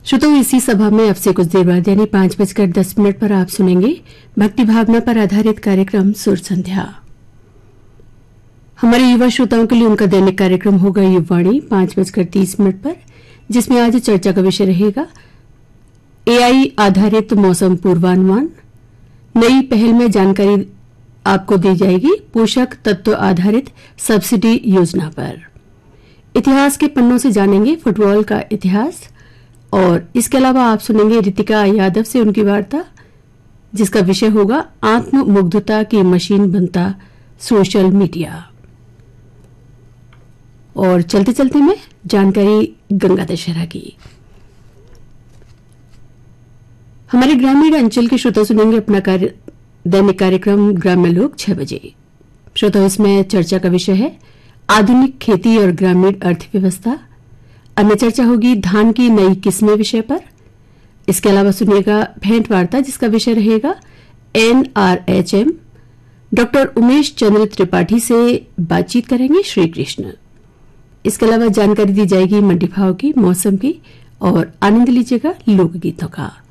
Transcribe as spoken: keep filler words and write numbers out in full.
श्रोताओं, इसी सभा में अब से कुछ देर बाद यानी पांच बजकर दस मिनट पर आप सुनेंगे भक्ति भावना पर आधारित कार्यक्रम सुर संध्या। हमारे युवा श्रोताओं के लिए उनका दैनिक कार्यक्रम होगा युवाणी पांच बजकर तीस मिनट पर, जिसमें आज चर्चा का विषय रहेगा एआई आधारित मौसम पूर्वानुमान। नई पहल में जानकारी आपको दी जाएगी पोषक तत्व आधारित सब्सिडी योजना पर। इतिहास के पन्नों से जानेंगे फुटबॉल का इतिहास, और इसके अलावा आप सुनेंगे रितिका यादव से उनकी वार्ता, जिसका विषय होगा आत्ममुग्धता की मशीन बनता सोशल मीडिया। और चलते चलते में जानकारी गंगा दशहरा की। हमारे ग्रामीण अंचल के श्रोता सुनेंगे अपना कार्य दैनिक कार्यक्रम ग्राम्य लोक छह बजे। श्रोता, इसमें चर्चा का विषय है आधुनिक खेती और ग्रामीण अर्थव्यवस्था। अन्य चर्चा होगी धान की नई किस्में विषय पर। इसके अलावा सुनिएगा भेंट वार्ता, जिसका विषय रहेगा एनआरएचएम। डॉक्टर उमेश चंद्र त्रिपाठी से बातचीत करेंगे श्री कृष्ण। इसके अलावा जानकारी दी जाएगी मंडी भाव की, मौसम की, और आनंद लीजिएगा लोकगीतों का।